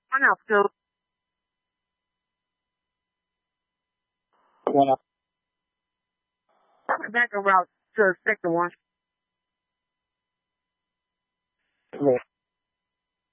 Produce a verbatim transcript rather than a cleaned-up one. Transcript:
One up, two. One up. Back around to sector one. Clear.